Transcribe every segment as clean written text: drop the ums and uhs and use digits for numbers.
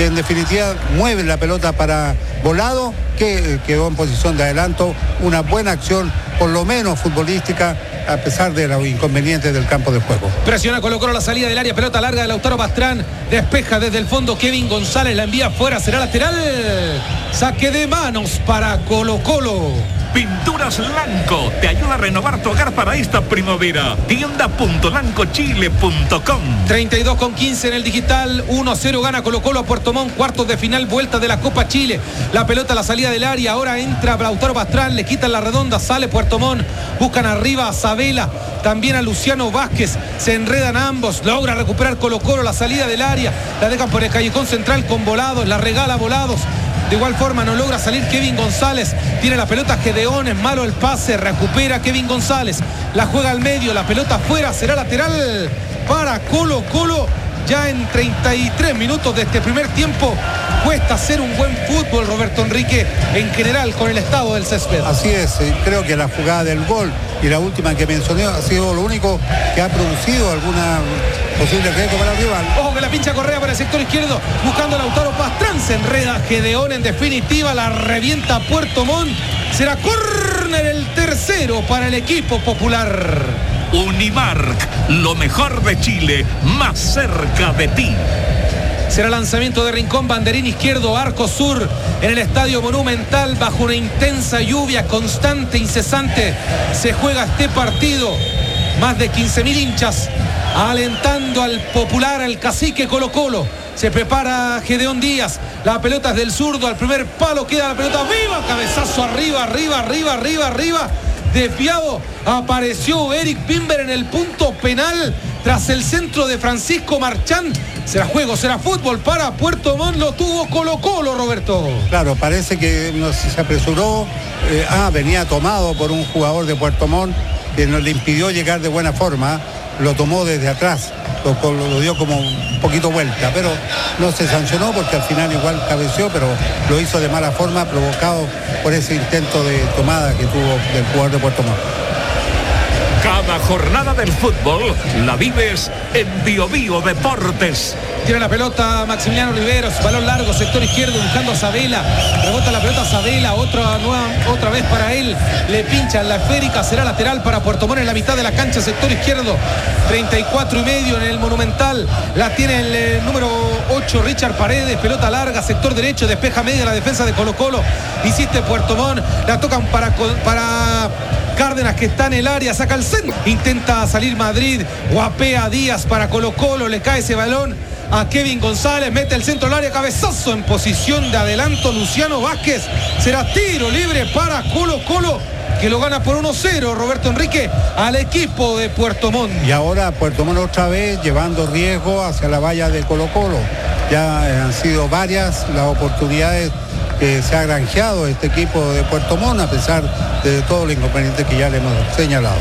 que en definitiva mueve la pelota para Volado, que quedó en posición de adelanto. Una buena acción, por lo menos futbolística, a pesar de los inconvenientes del campo de juego. Presiona Colo-Colo la salida del área, pelota larga de Lautaro Pastrán, despeja desde el fondo Kevin González, la envía afuera, será lateral, saque de manos para Colo-Colo. Pinturas Lanco te ayuda a renovar tu hogar para esta primavera. Tienda.lancochile.com. 32:15 en el digital, 1-0 gana Colo-Colo a Puerto Montt, cuartos de final, vuelta de la Copa Chile. La pelota a la salida del área, ahora entra Lautaro Pastrán, le quitan la redonda, sale Puerto Montt, buscan arriba a Sabela, también a Luciano Vázquez, se enredan ambos, logra recuperar Colo-Colo la salida del área, la dejan por el callejón central con Volados, la regala Volados. De igual forma no logra salir Kevin González, tiene la pelota Gedeón, es malo el pase, recupera Kevin González, la juega al medio, la pelota afuera, será lateral para Colo-Colo. Ya en 33 minutos de este primer tiempo cuesta hacer un buen fútbol, Roberto Enrique, en general con el estado del césped. Así es, creo que la jugada del gol y la última que mencioné ha sido lo único que ha producido alguna posible riesgo para el rival. Ojo que la pincha Correa para el sector izquierdo, buscando a Lautaro Pastrán, se enreda Gedeón, en definitiva la revienta Puerto Montt, será córner el tercero para el equipo popular. Unimark, lo mejor de Chile, más cerca de ti. Será lanzamiento de Rincón, banderín izquierdo, arco sur, en el Estadio Monumental, bajo una intensa lluvia constante, incesante. Se juega este partido, más de 15.000 hinchas, alentando al popular, al cacique Colo-Colo. Se prepara Gedeón Díaz, la pelota es del zurdo, al primer palo queda la pelota viva, cabezazo arriba, desviado, apareció Eric Bimber en el punto penal tras el centro de Francisco Marchán. Será juego, será fútbol para Puerto Montt, lo tuvo Colo-Colo, Roberto. Claro, parece que se apresuró, venía tomado por un jugador de Puerto Montt que no le impidió llegar de buena forma, lo tomó desde atrás, lo dio como un poquito vuelta, pero no se sancionó porque al final igual cabeció, pero lo hizo de mala forma, provocado por ese intento de tomada que tuvo del jugador de Puerto Montt. Cada jornada del fútbol la vives en Bio Bio Deportes. Tiene la pelota Maximiliano Riveros, balón largo, sector izquierdo, buscando a Sabela, rebota la pelota a Sabela, otra vez para él, le pinchan la esférica, será lateral para Puerto Montt en la mitad de la cancha, sector izquierdo, 34,5 en el Monumental, la tiene el número 8 Richard Paredes, pelota larga, sector derecho, despeja media la defensa de Colo-Colo, insiste Puerto Montt, la tocan para Cárdenas, que está en el área, saca el centro, intenta salir Madrid, guapea Díaz para Colo-Colo, le cae ese balón a Kevin González, mete el centro al área, cabezazo en posición de adelanto Luciano Vázquez, será tiro libre para Colo-Colo, que lo gana por 1-0, Roberto Enrique, al equipo de Puerto Montt. Y ahora Puerto Montt otra vez llevando riesgo hacia la valla de Colo-Colo. Ya han sido varias las oportunidades que se ha granjeado este equipo de Puerto Montt, a pesar de todos los inconvenientes que ya le hemos señalado.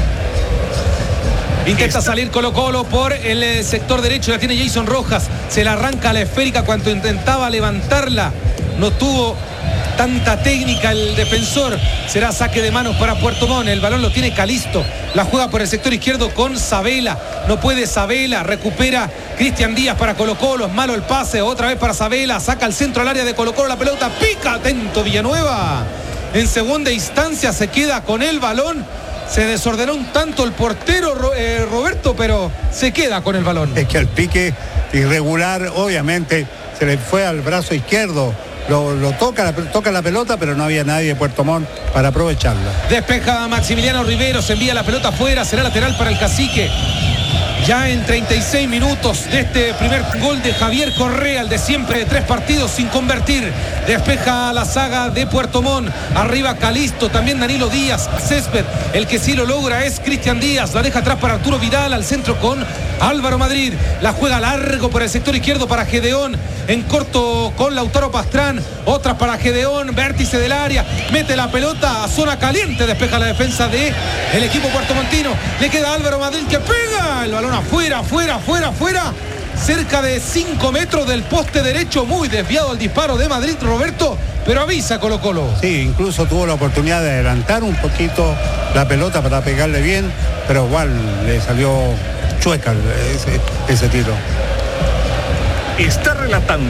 Intenta salir Colo-Colo por el sector derecho, la tiene Jason Rojas, se la arranca a la esférica cuando intentaba levantarla, no tuvo tanta técnica el defensor, será saque de manos para Puerto Montt, el balón lo tiene Calisto, la juega por el sector izquierdo con Sabela, no puede Sabela, recupera Cristian Díaz para Colo-Colo, es malo el pase, otra vez para Sabela, saca al centro al área de Colo-Colo, la pelota pica, atento Villanueva, en segunda instancia se queda con el balón, se desordenó un tanto el portero Roberto, pero se queda con el balón. Es que el pique irregular obviamente se le fue al brazo izquierdo, lo toca la pelota, pero no había nadie de Puerto Montt para aprovecharla. Despeja Maximiliano Riveros, envía la pelota afuera, será lateral para el cacique. Ya en 36 minutos de este primer gol de Javier Correa, el de siempre, de 3 partidos sin convertir. Despeja la saga de Puerto Montt. Arriba Calisto, también Danilo Díaz, césped. El que sí lo logra es Cristian Díaz. La deja atrás para Arturo Vidal, al centro con Álvaro Madrid. La juega largo por el sector izquierdo para Gedeón. En corto con Lautaro Pastrán. Otra para Gedeón, vértice del área. Mete la pelota a zona caliente. Despeja la defensa del equipo puertomontino. Le queda Álvaro Madrid que pega. El balón afuera. Cerca de 5 metros del poste derecho. Muy desviado el disparo de Madrid, Roberto. Pero avisa Colo-Colo. Sí, incluso tuvo la oportunidad de adelantar un poquito la pelota para pegarle bien. Pero igual le salió chueca ese tiro. Está relatando